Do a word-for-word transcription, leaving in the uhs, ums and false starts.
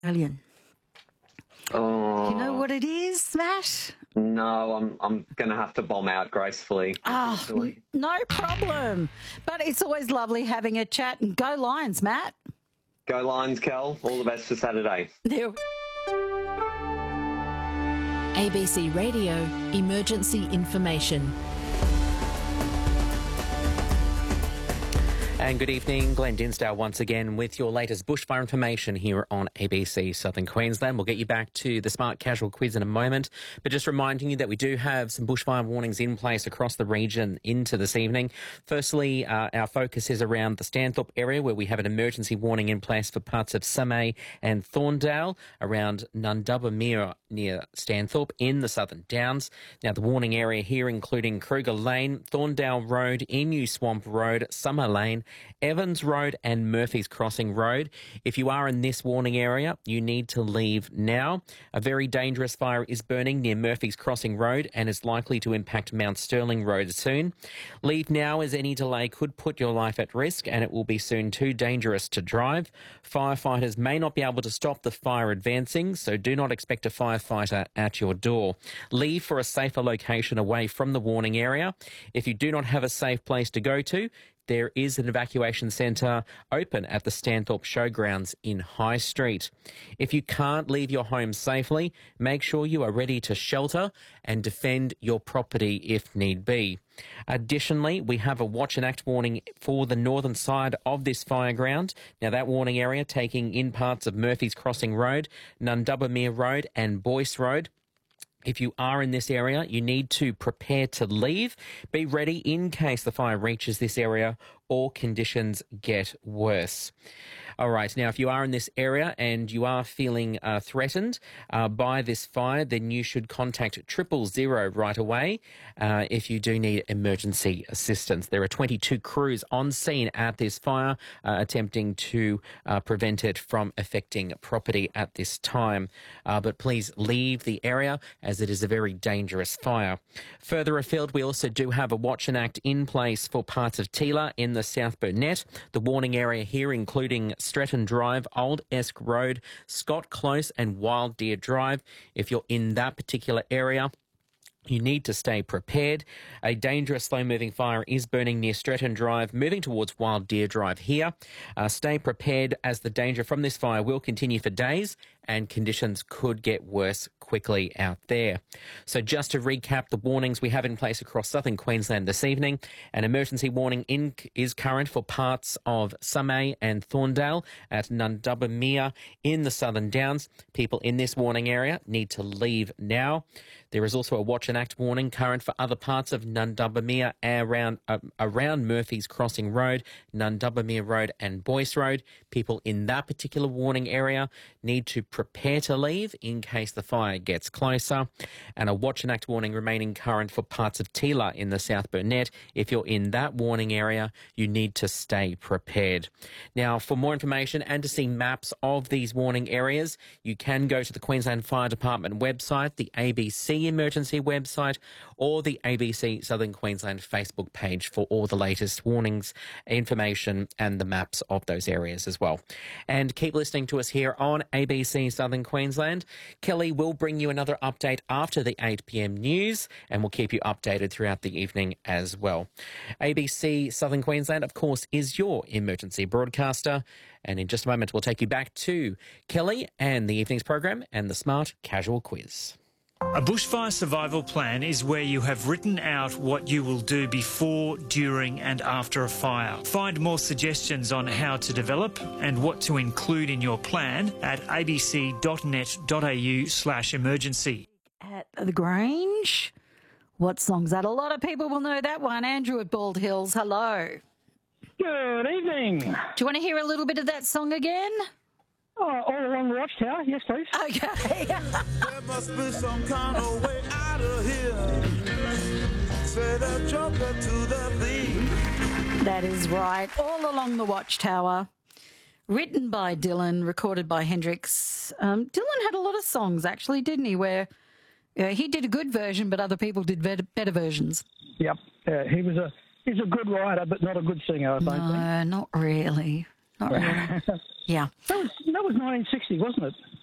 Australian. Oh. Do you know what it is, Matt? No, I'm I'm going to have to bomb out gracefully. Oh, n- no problem. But it's always lovely having a chat. And go Lions, Matt. Go Lions, Kel. All the best for Saturday. There. A B C Radio Emergency Information. And good evening, Glenn Dinsdale once again with your latest bushfire information here on A B C Southern Queensland. We'll get you back to the Smart Casual quiz in a moment, but just reminding you that we do have some bushfire warnings in place across the region into this evening. Firstly, uh, our focus is around the Stanthorpe area where we have an emergency warning in place for parts of Sumay and Thorndale around Nundubbermere near Stanthorpe in the Southern Downs. Now, the warning area here including Kruger Lane, Thorndale Road, Emu Swamp Road, Summer Lane, Evans Road and Murphy's Crossing Road. If you are in this warning area, you need to leave now. A very dangerous fire is burning near Murphy's Crossing Road and is likely to impact Mount Sterling Road soon. Leave now as any delay could put your life at risk and it will be soon too dangerous to drive. Firefighters may not be able to stop the fire advancing, so do not expect a firefighter at your door. Leave for a safer location away from the warning area. If you do not have a safe place to go to, there is an evacuation centre open at the Stanthorpe Showgrounds in High Street. If you can't leave your home safely, make sure you are ready to shelter and defend your property if need be. Additionally, we have a watch and act warning for the northern side of this fireground. Now, that warning area taking in parts of Murphy's Crossing Road, Nundubbermere Road and Boyce Road. If you are in this area, you need to prepare to leave. Be ready in case the fire reaches this area or conditions get worse. All right, now if you are in this area and you are feeling uh, threatened uh, by this fire, then you should contact triple zero right away uh, if you do need emergency assistance. There are twenty-two crews on scene at this fire uh, attempting to uh, prevent it from affecting property at this time. Uh, but please leave the area as it is a very dangerous fire. Further afield, we also do have a watch and act in place for parts of Teela in the South Burnett. The warning area here including Stretton Drive, Old Esk Road, Scott Close and Wild Deer Drive. If you're in that particular area, you need to stay prepared. A dangerous slow-moving fire is burning near Stretton Drive, moving towards Wild Deer Drive here. Uh, stay prepared as the danger from this fire will continue for days and conditions could get worse quickly out there. So just to recap the warnings we have in place across southern Queensland this evening, an emergency warning in, is current for parts of Sumay and Thorndale at Nundubbermere in the Southern Downs. People in this warning area need to leave now. There is also a watch and act warning current for other parts of Nundubbermere around, uh, around Murphy's Crossing Road, Nundubbermere Road and Boyce Road. People in that particular warning area need to prepare to leave in case the fire gets closer. And a watch and act warning remaining current for parts of Teela in the South Burnett. If you're in that warning area, you need to stay prepared. Now, for more information and to see maps of these warning areas, you can go to the Queensland Fire Department website, the A B C Emergency website, or the A B C Southern Queensland Facebook page for all the latest warnings, information and the maps of those areas as well. And keep listening to us here on A B C Southern Queensland. Kelly will bring you another update after the eight p m news and we'll keep you updated throughout the evening as well. A B C Southern Queensland, of course, is your emergency broadcaster. And in just a moment, we'll take you back to Kelly and the evening's program and the Smart Casual Quiz. A bushfire survival plan is where you have written out what you will do before, during and after a fire. Find more suggestions on how to develop and what to include in your plan at abc.net.au slash emergency. At the Grange. What song's that? A lot of people will know that one. Andrew at Bald Hills, hello. Good evening. Do you want to hear a little bit of that song again? Oh, all along the watchtower, yes please. Okay. There must be some kind of way out of here. Say the joker to the thief. That is right. All along the watchtower. Written by Dylan, recorded by Hendrix. Um, Dylan had a lot of songs, actually, didn't he, where uh, he did a good version, but other people did better, better versions. Yep. Uh, he was a he's a good writer, but not a good singer, I don't no, think. not really. Not really. Yeah. That was that was nineteen sixty, wasn't it?